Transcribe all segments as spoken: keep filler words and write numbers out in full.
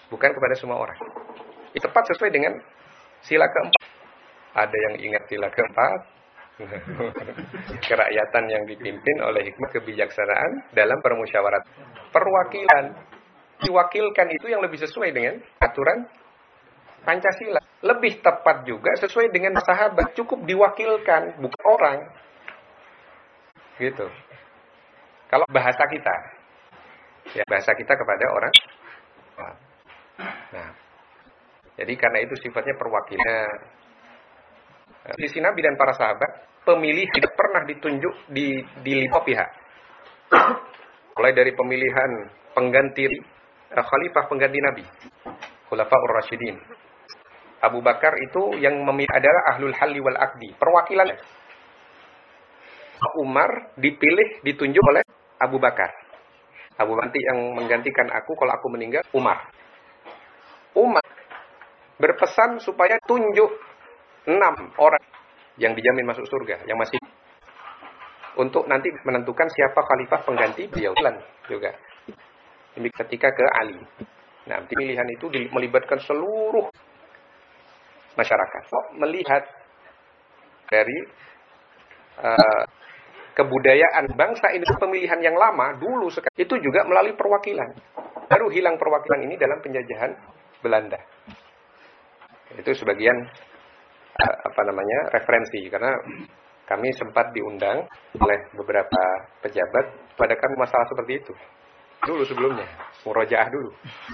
bukan kepada semua orang. Itu tepat sesuai dengan sila keempat. Ada yang ingat sila keempat, kerakyatan yang dipimpin oleh hikmah kebijaksanaan dalam permusyawaratan. Perwakilan, diwakilkan itu yang lebih sesuai dengan aturan Pancasila. Lebih tepat juga sesuai dengan sahabat, cukup diwakilkan, bukan orang. Gitu. Kalau bahasa kita, ya bahasa kita kepada orang. Nah, jadi karena itu sifatnya perwakilan. Di sini Nabi dan para sahabat, pemilih tidak pernah ditunjuk di di lima pihak. Mulai dari pemilihan pengganti uh, khalifah pengganti Nabi, Khulafaur Rasyidin. Abu Bakar itu yang memilih adalah ahlul halli wal aqdi, perwakilan. Umar dipilih ditunjuk oleh Abu Bakar. Abu Bakar yang menggantikan aku kalau aku meninggal, Umar. Umar berpesan supaya tunjuk enam orang yang dijamin masuk surga, yang masih untuk nanti menentukan siapa khalifah pengganti beliau juga. Ini ketika ke Ali. Nah, pilihan itu melibatkan seluruh masyarakat. Melihat dari uh, kebudayaan bangsa ini pemilihan yang lama dulu sekali itu juga melalui perwakilan. Baru hilang perwakilan ini dalam penjajahan Belanda. Itu sebagian apa namanya referensi, karena kami sempat diundang oleh beberapa pejabat pada kami masalah seperti itu dulu sebelumnya, murojaah dulu.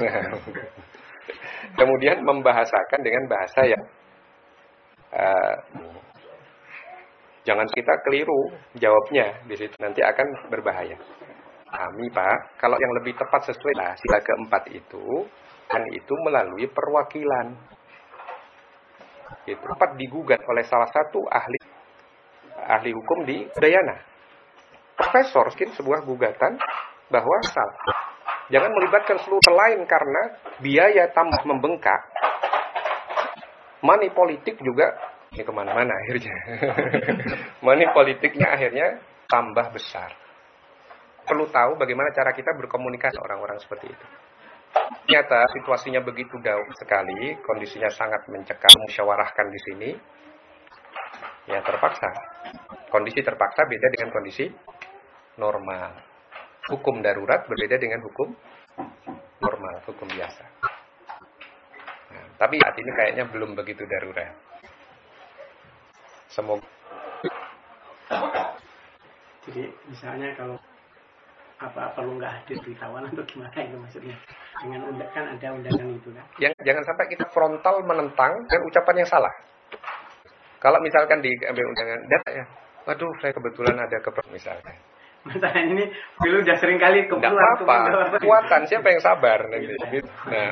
Kemudian membahasakan dengan bahasa yang uh, jangan kita keliru jawabnya di situ, nanti akan berbahaya. Kami Pak, kalau yang lebih tepat sesuai lah sila keempat itu, kan itu melalui perwakilan. Itu dapat digugat oleh salah satu ahli ahli hukum di Udayana. Profesor mungkin sebuah gugatan bahwa salah. Jangan melibatkan seluruh lain karena biaya tambah membengkak. Money politik juga ini kemana-mana akhirnya. Money politiknya akhirnya tambah besar. Perlu tahu bagaimana cara kita berkomunikasi orang-orang seperti itu. Ternyata situasinya begitu jauh sekali, kondisinya sangat mencekam, musyawarahkan di sini. Ya terpaksa. Kondisi terpaksa beda dengan kondisi normal. Hukum darurat berbeda dengan hukum normal, hukum biasa. Nah, tapi saat ini kayaknya belum begitu darurat. Semoga. Jadi misalnya kalau apa perlu nggak hadir di kawan atau gimana itu maksudnya? Dengan undang kan ada undangan itu kan? Yang jangan sampai kita frontal menentang dengan ucapan yang salah. Kalau misalkan diambil undangan data ya, waduh saya kebetulan ada keperluan misalkan. Masalah ini dulu udah sering kali keluar. Nggak apa-apa, kekuatan siapa yang sabar nanti. Nah.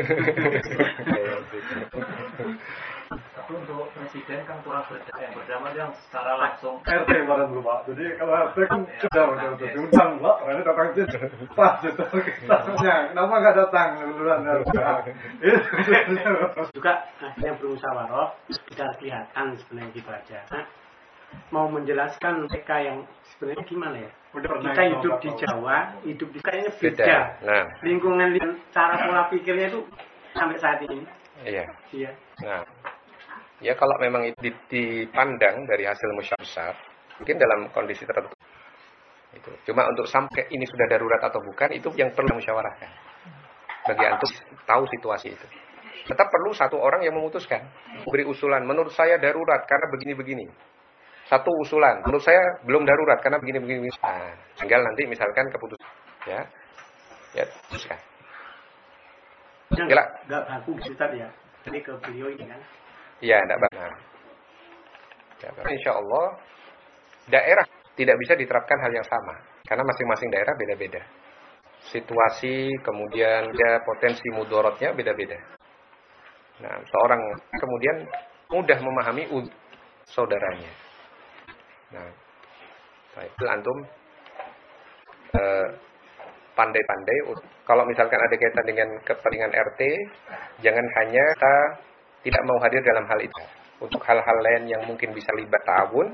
Tapi untuk presiden kan kurang berdamai yang secara langsung. R T barang dulu Pak. Jadi kalau R T kan sudah udah udah diundang Pak, karena datang aja pas itu kisahnya. Kenapa nggak datang duluan harus? Juga akhirnya bermusyawarah, sudah kelihatan sebenarnya gitu aja. Nah, mau menjelaskan mereka yang sebenarnya gimana ya? Kita hidup di Jawa, hidup di kayaknya beda. Nah. Lingkungan cara pola pikirnya itu sampai saat ini. Iya. Iya. Nah. Ya kalau memang itu dipandang dari hasil musyawarah, mungkin dalam kondisi tertentu. Itu. Cuma untuk sampai ini sudah darurat atau bukan, itu yang perlu musyawarahkan. Bagi antum tahu situasi itu. Tetap perlu satu orang yang memutuskan, beri usulan. Menurut saya darurat karena begini-begini. Satu usulan. Menurut saya belum darurat karena begini-begini. Nah, tinggal nanti misalkan keputusan, ya, ya putuskan. Enggak baku kita ya. Jadi ke beliau ini kan. Iya, tidak benar. Insya Allah daerah tidak bisa diterapkan hal yang sama karena masing-masing daerah beda-beda. Situasi kemudian ya potensi mudorotnya beda-beda. Nah, seorang kemudian mudah memahami saudaranya. Nah, itu antum eh, pandai-pandai. Kalau misalkan ada kaitan dengan kepentingan R T, jangan hanya kita tidak mau hadir dalam hal itu. Untuk hal-hal lain yang mungkin bisa libat ta'awun,